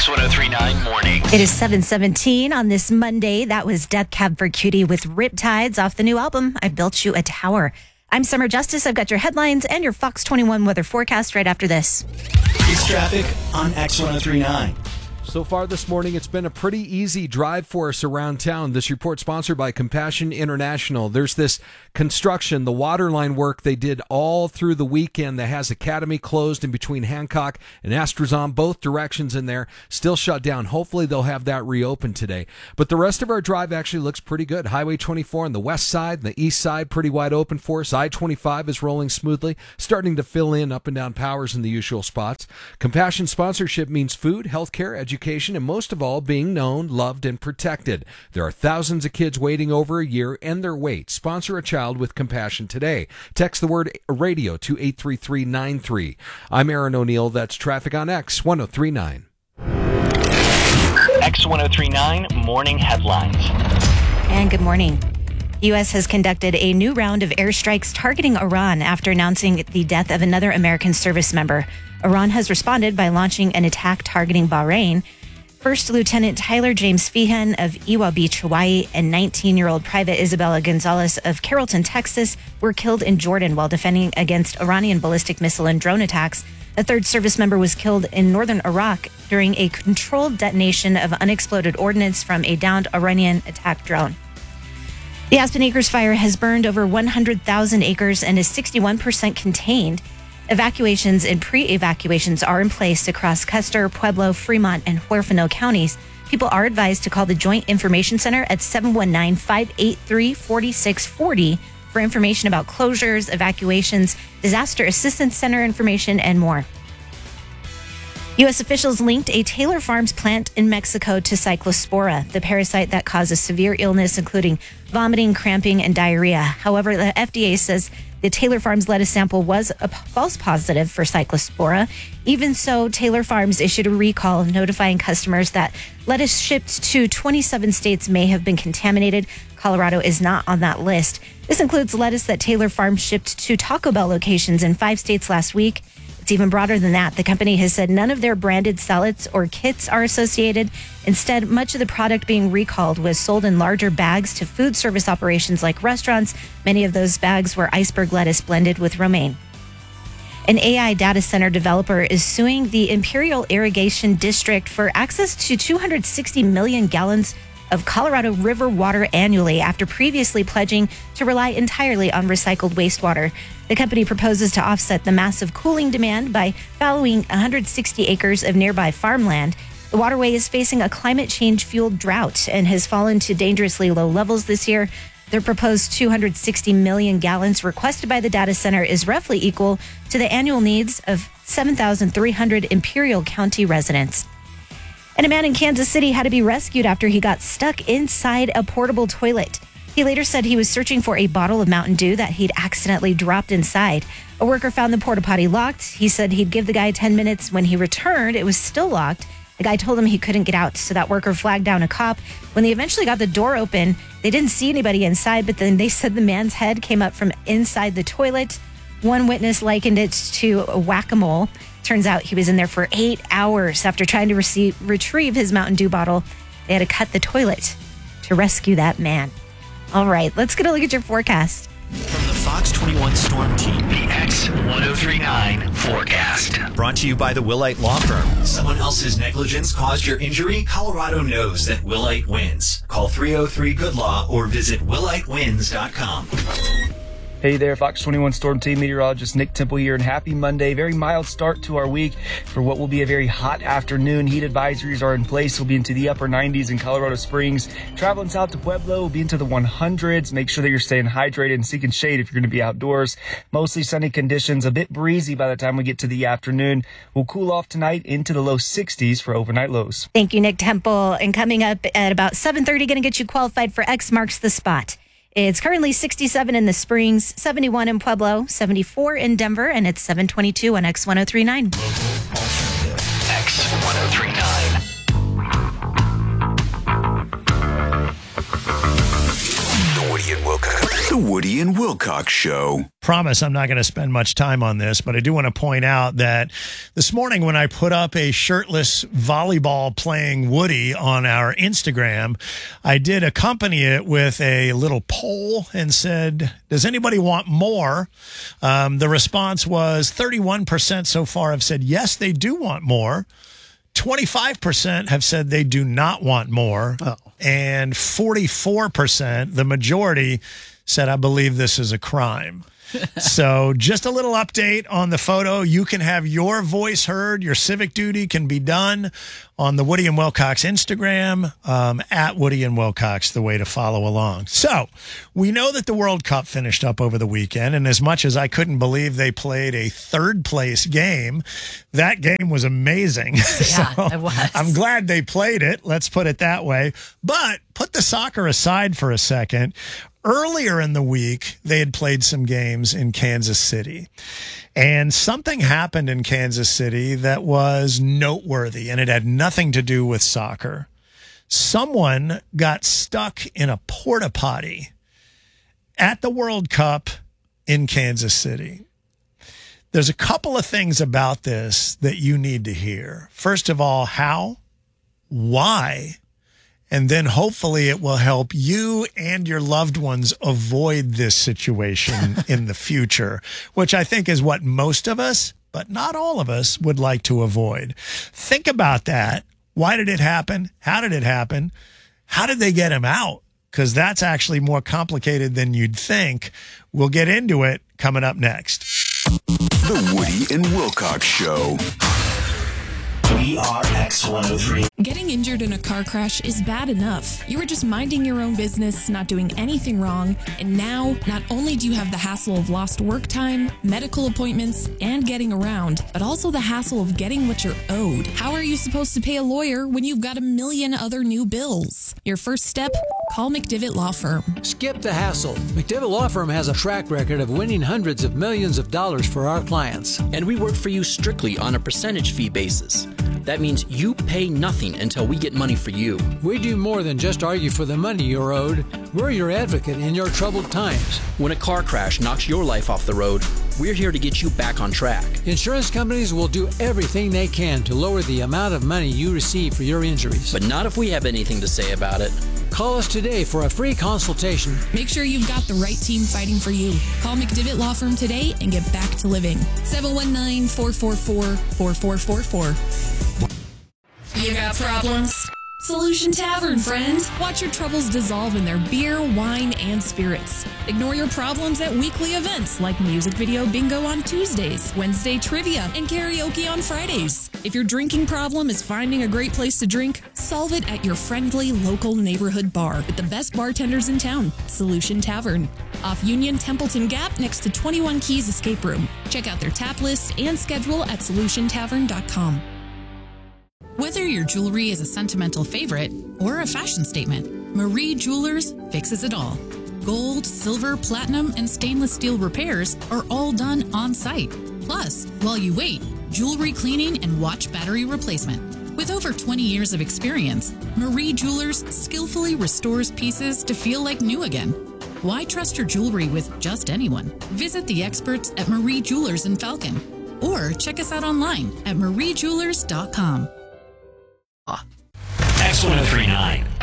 X1039 Mornings. It is 7:17 on this Monday. That was Death Cab for Cutie with Riptides off the new album, I Built You a Tower. I'm Summer Justice. I've got your headlines and your Fox 21 weather forecast right after this. It's traffic on X1039. So far this morning, it's been a pretty easy drive for us around town. This report sponsored by Compassion International. There's this construction, the water line work they did all through the weekend that has Academy closed in between Hancock and Astrazon, both directions in there, still shut down. Hopefully they'll have that reopened today. But the rest of our drive actually looks pretty good. Highway 24 on the west side and the east side, pretty wide open for us. I-25 is rolling smoothly, starting to fill in up and down Powers in the usual spots. Compassion sponsorship means food, healthcare, education, and most of all, being known, loved, and protected. There are thousands of kids waiting over a year and their wait. Sponsor a child with Compassion today. Text the word radio to 83393. I'm Aaron O'Neill. That's traffic on X1039. X1039 Morning Headlines. And good morning. The U.S. has conducted a new round of airstrikes targeting Iran after announcing the death of another American service member. Iran has responded by launching an attack targeting Bahrain. First Lieutenant Tyler James Feehan of Iwa Beach, Hawaii, and 19-year-old Private Isabella Gonzalez of Carrollton, Texas, were killed in Jordan while defending against Iranian ballistic missile and drone attacks. A third service member was killed in northern Iraq during a controlled detonation of unexploded ordnance from a downed Iranian attack drone. The Aspen Acres fire has burned over 100,000 acres and is 61% contained. Evacuations and pre-evacuations are in place across Custer, Pueblo, Fremont, and Huerfano counties. People are advised to call the Joint Information Center at 719-583-4640 for information about closures, evacuations, disaster assistance center information, and more. U.S. officials linked a Taylor Farms plant in Mexico to Cyclospora, the parasite that causes severe illness, including vomiting, cramping, and diarrhea. However, the FDA says the Taylor Farms lettuce sample was a false positive for Cyclospora. Even so, Taylor Farms issued a recall notifying customers that lettuce shipped to 27 states may have been contaminated. Colorado is not on that list. This includes lettuce that Taylor Farms shipped to Taco Bell locations in 5 states last week. It's even broader than that. The company has said none of their branded salads or kits are associated. Instead, much of the product being recalled was sold in larger bags to food service operations like restaurants. Many of those bags were iceberg lettuce blended with romaine. An AI data center developer is suing the Imperial Irrigation District for access to 260 million gallons of Colorado River water annually after previously pledging to rely entirely on recycled wastewater. The company proposes to offset the massive cooling demand by fallowing 160 acres of nearby farmland. The waterway is facing a climate change-fueled drought and has fallen to dangerously low levels this year. Their proposed 260 million gallons requested by the data center is roughly equal to the annual needs of 7,300 Imperial County residents. And a man in Kansas City had to be rescued after he got stuck inside a portable toilet. He later said he was searching for a bottle of Mountain Dew that he'd accidentally dropped inside. A worker found the porta potty locked. He said he'd give the guy 10 minutes. When he returned, it was still locked. The guy told him he couldn't get out, so that worker flagged down a cop. When they eventually got the door open, they didn't see anybody inside, but then they said the man's head came up from inside the toilet. One witness likened it to a whack-a-mole. Turns out he was in there for 8 hours after trying to retrieve his Mountain Dew bottle. They had to cut the toilet to rescue that man. All right, let's get a look at your forecast. From the Fox 21 Storm Team, The X1039 Forecast. brought to you by the Willite Law Firm. Someone else's negligence caused your injury? Colorado knows that Willite wins. Call 303-GOOD-LAW or visit willitewins.com. Hey there, Fox 21 Storm Team meteorologist Nick Temple here, and happy Monday. Very mild start to our week for what will be a very hot afternoon. Heat advisories are in place. We'll be into the upper 90s in Colorado Springs. Traveling south to Pueblo will be into the 100s. Make sure that you're staying hydrated and seeking shade if you're going to be outdoors. Mostly sunny conditions, a bit breezy by the time we get to the afternoon. We'll cool off tonight into the low 60s for overnight lows. Thank you, Nick Temple. And coming up at about 7:30, going to get you qualified for X Marks the Spot. It's currently 67 in the Springs, 71 in Pueblo, 74 in Denver, and it's 7:22 on X1039. X1039. The Woody and Wilco Woody and Wilcox Show. Promise I'm not going to spend much time on this, but I do want to point out that this morning when I put up a shirtless volleyball playing Woody on our Instagram, I did accompany it with a little poll and said, does anybody want more? The response was 31% so far have said, yes, they do want more. 25% have said they do not want more. And 44%, the majority, said, I believe this is a crime. So just a little update on the photo. You can have your voice heard. Your civic duty can be done on the Woody and Wilcox Instagram, at Woody and Wilcox, the way to follow along. So we know that the World Cup finished up over the weekend. And as much as I couldn't believe they played a third place game, that game was amazing. Yeah, it was. I'm glad they played it. Let's put it that way. But put the soccer aside for a second. Earlier in the week, they had played some games in Kansas City. And something happened in Kansas City that was noteworthy, and it had nothing to do with soccer. Someone got stuck in a porta potty at the World Cup in Kansas City. There's a couple of things about this that you need to hear. First of all, how, why, and then hopefully it will help you and your loved ones avoid this situation in the future, which I think is what most of us, but not all of us, would like to avoid. Think about that. Why did it happen? How did it happen? How did they get him out? Because that's actually more complicated than you'd think. We'll get into it coming up next. The Woody and Wilcox Show. WRX 103. Getting injured in a car crash is bad enough. You were just minding your own business, not doing anything wrong, and now not only do you have the hassle of lost work time, medical appointments, and getting around, but also the hassle of getting what you're owed. How are you supposed to pay a lawyer when you've got a million other new bills? Your first step? Call McDivitt Law Firm. Skip the hassle. McDivitt Law Firm has a track record of winning hundreds of millions of dollars for our clients. And we work for you strictly on a percentage fee basis. That means you pay nothing until we get money for you. We do more than just argue for the money you're owed. We're your advocate in your troubled times. When a car crash knocks your life off the road, we're here to get you back on track. Insurance companies will do everything they can to lower the amount of money you receive for your injuries. But not if we have anything to say about it. Call us today for a free consultation. Make sure you've got the right team fighting for you. Call McDivitt Law Firm today and get back to living. 719-444-4444. You got problems? Solution Tavern, friend. Watch your troubles dissolve in their beer, wine, and spirits. Ignore your problems at weekly events like music video bingo on Tuesdays, Wednesday trivia, and karaoke on Fridays. If your drinking problem is finding a great place to drink, solve it at your friendly local neighborhood bar with the best bartenders in town, Solution Tavern. Off Union Templeton Gap next to 21 Keys Escape Room. Check out their tap list and schedule at solutiontavern.com. Whether your jewelry is a sentimental favorite or a fashion statement, Marie Jewelers fixes it all. Gold, silver, platinum, and stainless steel repairs are all done on site. Plus, while you wait, jewelry cleaning and watch battery replacement. With over 20 years of experience, Marie Jewelers skillfully restores pieces to feel like new again. Why trust your jewelry with just anyone? Visit the experts at Marie Jewelers in Falcon or check us out online at mariejewelers.com. X1039.